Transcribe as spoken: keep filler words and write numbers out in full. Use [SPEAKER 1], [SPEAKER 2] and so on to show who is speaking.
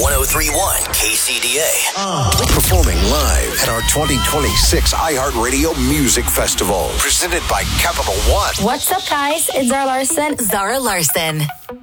[SPEAKER 1] one oh three point one K C D A.
[SPEAKER 2] Uh. Performing live at our twenty twenty-six iHeartRadio Music Festival. Presented by Capital One.
[SPEAKER 3] What's up, guys? It's Zara Larson.
[SPEAKER 4] Zara Larson.